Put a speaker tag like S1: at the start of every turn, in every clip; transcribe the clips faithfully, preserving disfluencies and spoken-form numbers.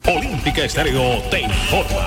S1: Olímpica Estéreo te informa.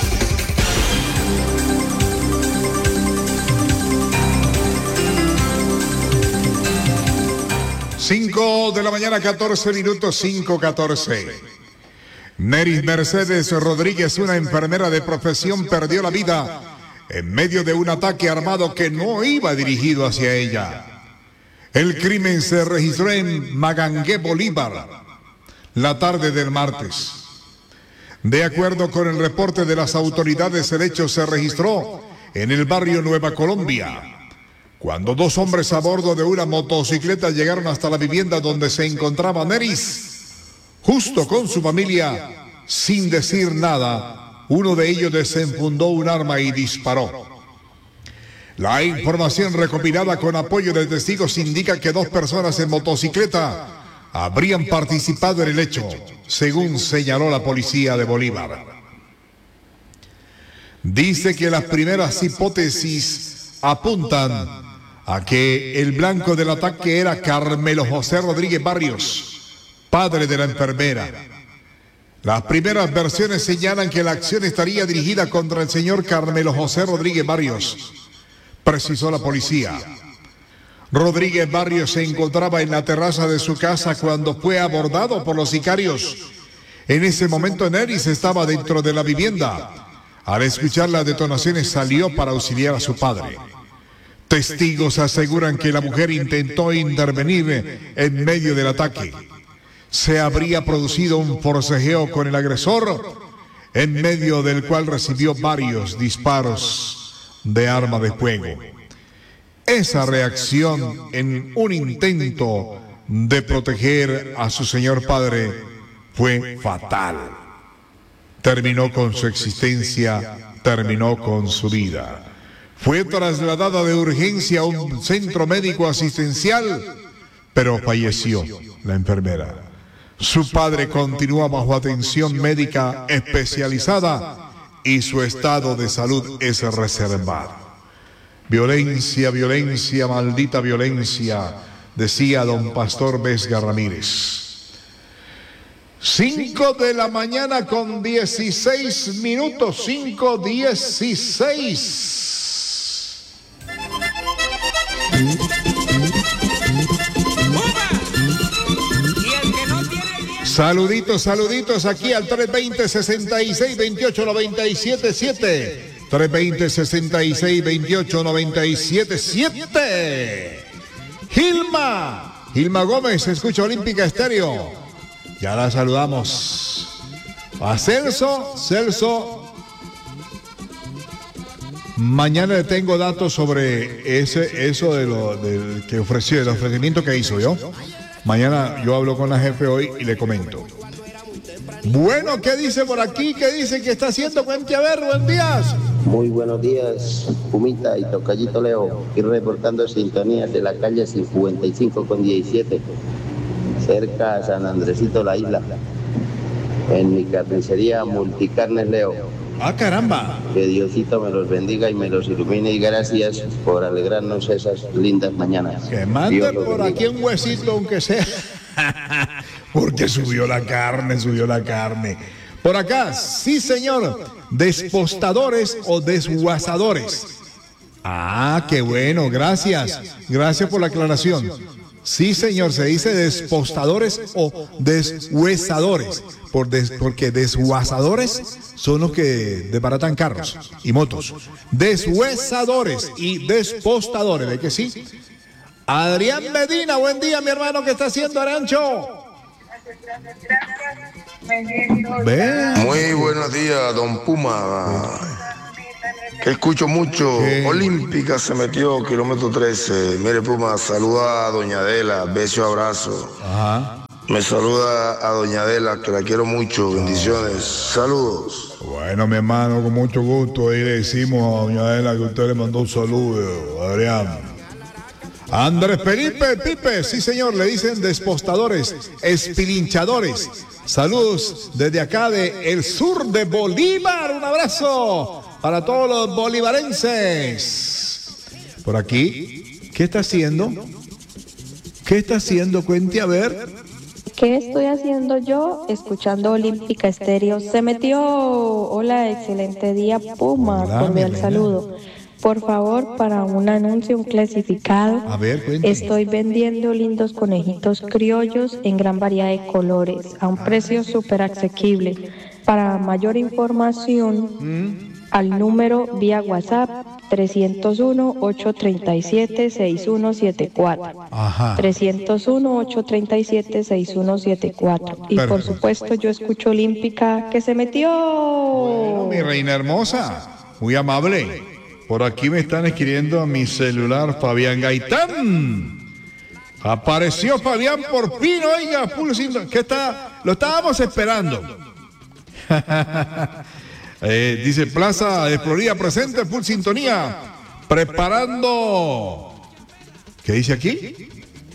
S2: Cinco de la mañana, catorce minutos, cinco catorce. Neris Mercedes Rodríguez, una enfermera de profesión, perdió la vida en medio de un ataque armado que no iba dirigido hacia ella. El crimen se registró en Magangué, Bolívar, la tarde del martes. De acuerdo con el reporte de las autoridades, el hecho se registró en el barrio Nueva Colombia, cuando dos hombres a bordo de una motocicleta llegaron hasta la vivienda donde se encontraba Neris, justo con su familia, sin decir nada. Uno de ellos desenfundó un arma y disparó. La información recopilada con apoyo de testigos indica que dos personas en motocicleta habrían participado en el hecho, según señaló la policía de Bolívar. Dice que las primeras hipótesis apuntan a que el blanco del ataque era Carmelo José Rodríguez Barrios, padre de la enfermera. Las primeras versiones señalan que la acción estaría dirigida contra el señor Carmelo José Rodríguez Barrios, precisó la policía. Rodríguez Barrios se encontraba en la terraza de su casa cuando fue abordado por los sicarios. En ese momento Neris estaba dentro de la vivienda. Al escuchar las detonaciones salió para auxiliar a su padre. Testigos aseguran que la mujer intentó intervenir en medio del ataque. Se habría producido un forcejeo con el agresor, en medio del cual recibió varios disparos de arma de fuego. Esa reacción en un intento de proteger a su señor padre fue fatal. Terminó con su existencia, terminó con su vida. Fue trasladada de urgencia a un centro médico asistencial, pero falleció la enfermera. Su padre continúa bajo atención médica especializada y su estado de salud es reservado. Violencia, violencia, maldita violencia, decía don Pastor Vesga Ramírez. Cinco de la mañana con dieciséis minutos, cinco dieciséis. Saluditos, saluditos aquí al tres veinte, sesenta y seis, veintiocho, noventa y siete, siete. tres veinte, sesenta y seis, veintiocho, noventa y siete, siete. Gilma, Gilma Gómez, escucha Olímpica Estéreo. Ya la saludamos. A Celso, Celso. Mañana le tengo datos sobre ese, eso de lo del que ofreció, el ofrecimiento que hizo yo. Mañana yo hablo con la jefe hoy y le comento. Bueno, ¿qué dice por aquí? ¿Qué dice que está haciendo? Cuente a ver, buen día.
S3: Muy buenos días, Pumita y Tocayito Leo. Aquí reportando sintonías de la calle cincuenta y cinco con diecisiete, cerca a San Andresito, la isla. En mi carnicería Multicarnes Leo.
S2: ¡Ah, caramba!
S3: Que Diosito me los bendiga y me los ilumine, y gracias por alegrarnos esas lindas mañanas.
S2: Que mande por aquí un huesito, aunque sea. Porque subió la carne, subió la carne. Por acá, sí señor, despostadores o desguazadores. Ah, qué bueno, gracias. Gracias por la aclaración. Sí señor, se dice despostadores o deshuesadores, por des, porque desguazadores son los que desbaratan carros y motos. Deshuesadores y despostadores, ¿de que sí? Adrián Medina, buen día mi hermano, ¿qué está haciendo Arancho?
S4: Muy buenos días, don Puma. Escucho mucho. ¿Qué? Olímpica se metió, kilómetro trece. Mire, Puma, saluda a doña Adela, beso, abrazo.
S2: Ajá.
S4: Me saluda a doña Adela, que la quiero mucho. Bendiciones. Saludos.
S2: Bueno, mi hermano, con mucho gusto. Ahí le decimos a doña Adela que usted le mandó un saludo, Adrián. Andrés Felipe Pipe, sí señor, le dicen despostadores, espilinchadores. Saludos desde acá de el sur de Bolívar. Un abrazo para todos los bolivarenses. Por aquí, ¿qué está haciendo? ¿Qué está haciendo? Cuente a ver.
S5: ¿Qué estoy haciendo yo? Escuchando Olímpica Estéreo. Se metió. Hola, excelente día, Puma.
S2: Hola,
S5: Cordial
S2: mi reina.
S5: saludo. Por favor, para un anuncio, un clasificado.
S2: A ver, cuente.
S5: Estoy vendiendo lindos conejitos criollos en gran variedad de colores, a un precio súper asequible. Para mayor información, al número vía WhatsApp trescientos uno, ochocientos treinta y siete, sesenta y uno setenta y cuatro.
S2: Ajá.
S5: trescientos uno, ochocientos treinta y siete, sesenta y uno setenta y cuatro. Y por
S2: Perfecto.
S5: supuesto, yo escucho Olímpica que se metió.
S2: Bueno, mi reina hermosa, muy amable. Por aquí me están escribiendo a mi celular Fabián Gaitán. Apareció Fabián por fin, oiga, full sin- ¿qué está? Lo estábamos esperando. Eh, dice Plaza de Florida presente, full sintonía, preparando, ¿qué dice aquí?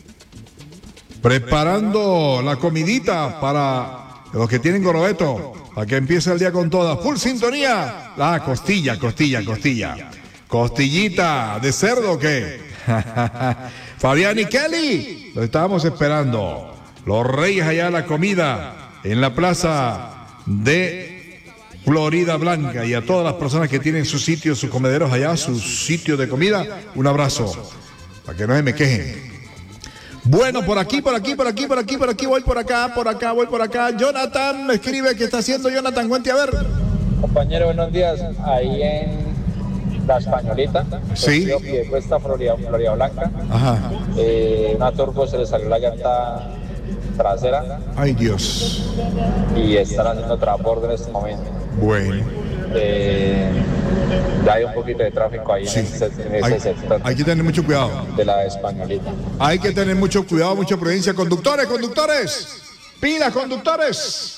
S2: Preparando la comidita para los que tienen gorobeto, para que empiece el día con toda, full sintonía, la costilla, costilla, costilla, costillita de cerdo, ¿qué? Fabián y Kelly, lo estábamos esperando, los reyes allá de la comida, en la plaza de Florida Blanca, y a todas las personas que tienen sus sitios, sus comederos allá, sus sitios de comida, un abrazo, para que no se me quejen. Bueno, por aquí, por aquí, por aquí, por aquí, por aquí, voy por acá, por acá, voy por acá. Jonathan me escribe, ¿qué está haciendo Jonathan? Cuente a ver.
S6: Compañero, buenos días. Ahí en La Españolita,
S2: Sí.
S6: de Cuesta Florida, Florida Blanca,
S2: Ajá.
S6: eh, una turbo se le salió la llanta trasera
S2: Ay, Dios.
S6: y están haciendo transbordo en este momento.
S2: Bueno,
S6: Eh, ya hay un poquito de tráfico ahí
S2: sí.
S6: en ese, en ese
S2: Hay,
S6: sector
S2: hay que tener mucho cuidado.
S6: de La Españolita.
S2: Hay que tener mucho cuidado, mucha prudencia. Conductores, conductores. Pilas, conductores.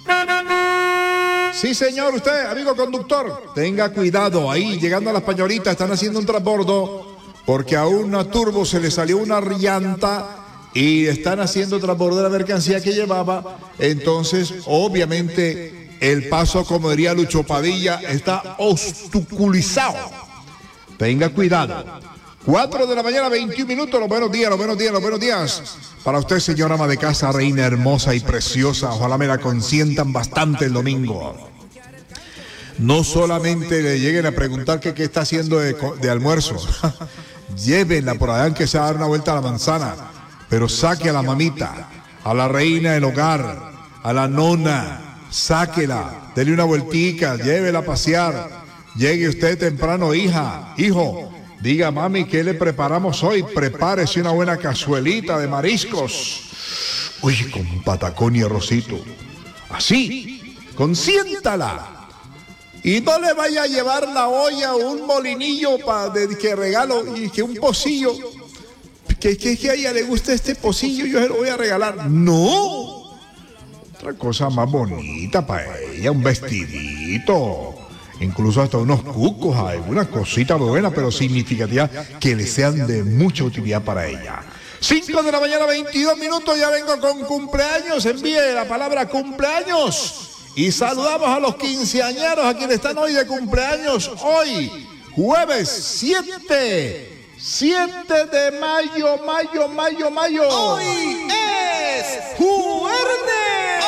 S2: Sí, señor, usted, amigo conductor. Tenga cuidado. Ahí, llegando a la Españolita, están haciendo un transbordo porque a una turbo se le salió una llanta y están haciendo transbordo de la mercancía que llevaba. Entonces, obviamente, el paso, como diría Lucho Padilla, está obstaculizado. Tenga cuidado. cuatro de la mañana, veintiún minutos. Los buenos días, los buenos días, los buenos días. Para usted, señora ama de casa, reina hermosa y preciosa. Ojalá me la consientan bastante el domingo. No solamente le lleguen a preguntar que qué está haciendo de, co- de almuerzo. Llévenla por allá, que se va a dar una vuelta a la manzana. Pero saque a la mamita, a la reina del hogar, a la nona. Sáquela, dele una vueltica, llévela a pasear. Llegue usted temprano, hija, hijo. Diga, mami, ¿qué le preparamos hoy? Prepárese una buena cazuelita de mariscos. Uy, con patacón y arrocito. Así, consiéntala. Y no le vaya a llevar la olla o un molinillo para de que regalo y que un pocillo. Que, que, que a ella le gusta este pocillo, yo se lo voy a regalar. No. Otra cosa más bonita para ella, un vestidito, incluso hasta unos cucos, alguna cosita buena, pero significativa, que le sean de mucha utilidad para ella. cinco de la mañana, veintidós minutos, ya vengo con cumpleaños, envíe la palabra cumpleaños y saludamos a los quinceañeros, a quienes están hoy de cumpleaños, hoy, jueves siete, siete de mayo, mayo, mayo, mayo.
S7: Hoy es jueves.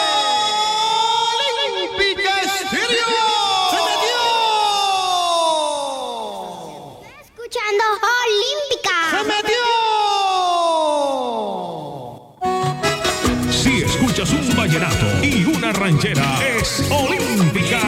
S7: Olímpica Estéreo. ¡Se metió!
S8: Escuchando Olímpica.
S7: ¡Se metió!
S1: Si escuchas un vallenato y una ranchera, es Olímpica